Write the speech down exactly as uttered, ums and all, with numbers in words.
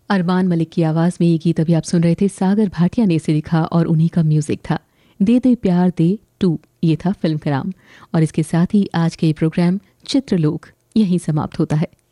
अरमान मलिक की आवाज में ये गीत अभी आप सुन रहे थे। सागर भाटिया ने इसे लिखा और उन्हीं का म्यूजिक था। दे दे प्यार दे टू, ये था फिल्म का नाम। और इसके साथ ही आज के ये प्रोग्राम चित्रलोक यहीं समाप्त होता है।